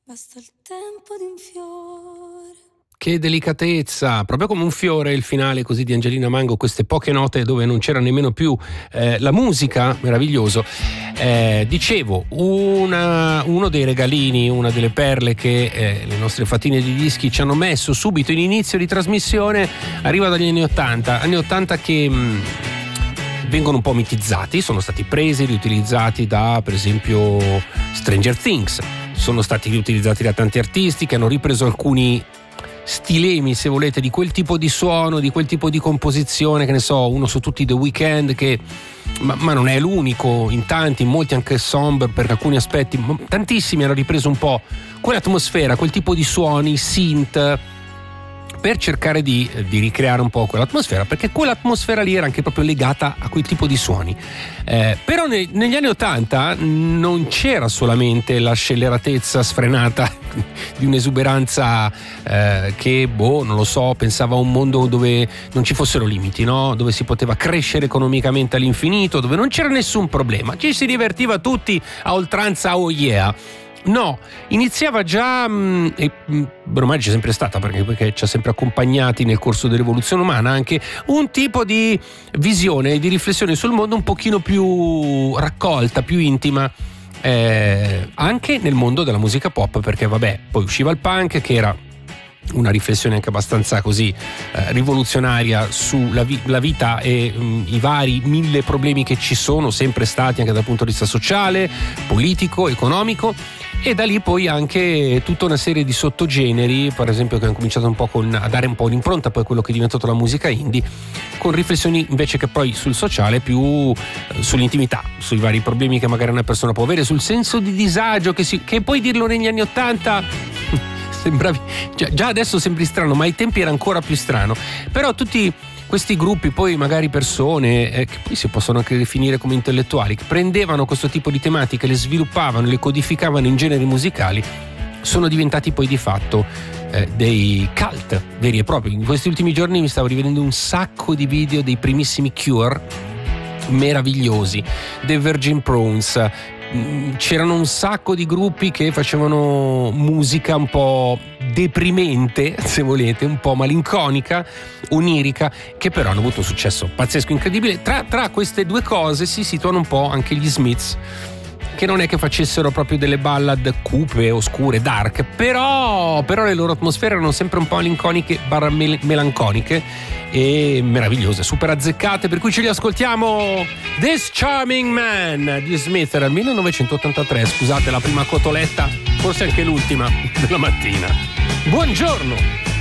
Basta il tempo di un fiore. Che delicatezza, proprio come un fiore il finale così di Angelina Mango, queste poche note dove non c'era nemmeno più la musica, meraviglioso. Dicevo, uno dei regalini, una delle perle che le nostre fatine di dischi ci hanno messo subito in inizio di trasmissione arriva dagli anni 80, anni 80 che vengono un po' mitizzati, sono stati presi, riutilizzati da, per esempio, Stranger Things, sono stati riutilizzati da tanti artisti che hanno ripreso alcuni stilemi, se volete, di quel tipo di suono, di quel tipo di composizione, che ne so, uno su tutti The Weeknd, che ma non è l'unico, in tanti, in molti anche Somber per alcuni aspetti, tantissimi hanno ripreso un po' quell'atmosfera, quel tipo di suoni, synth, per cercare di ricreare un po' quell'atmosfera, perché quell'atmosfera lì era anche proprio legata a quel tipo di suoni. Però negli anni 80 non c'era solamente la scelleratezza sfrenata di un'esuberanza che, non lo so, pensava a un mondo dove non ci fossero limiti, no? Dove si poteva crescere economicamente all'infinito, dove non c'era nessun problema, ci si divertiva tutti a oltranza, oh yeah. No, iniziava già, e ormai c'è sempre stata, perché ci ha sempre accompagnati nel corso dell'evoluzione umana, anche un tipo di visione, di riflessione sul mondo un pochino più raccolta, più intima, anche nel mondo della musica pop, perché vabbè, poi usciva il punk, che era una riflessione anche abbastanza così rivoluzionaria sulla vita e i vari 1000 problemi che ci sono sempre stati anche dal punto di vista sociale, politico, economico, e da lì poi anche tutta una serie di sottogeneri, per esempio, che hanno cominciato un po' a dare un po' un'impronta poi a quello che è diventato la musica indie, con riflessioni invece che poi sul sociale, più sull'intimità, sui vari problemi che magari una persona può avere, sul senso di disagio che poi dirlo negli anni 80 sembravi, già adesso sembri strano, ma ai tempi era ancora più strano. Però tutti questi gruppi, poi magari persone che poi si possono anche definire come intellettuali, che prendevano questo tipo di tematiche, le sviluppavano, le codificavano in generi musicali, sono diventati poi di fatto dei cult veri e propri. In questi ultimi giorni mi stavo rivedendo un sacco di video dei primissimi Cure, meravigliosi, The Virgin Prawns. C'erano un sacco di gruppi che facevano musica un po' deprimente, se volete, un po' malinconica, onirica, che però hanno avuto un successo pazzesco, incredibile. Tra queste due cose si situano un po' anche gli Smiths, che non è che facessero proprio delle ballad cupe, oscure, dark, però le loro atmosfere erano sempre un po' malinconiche, melanconiche e meravigliose, super azzeccate, per cui ce li ascoltiamo. This Charming Man di Smith era il 1983, scusate la prima cotoletta, forse anche l'ultima della mattina. Buongiorno!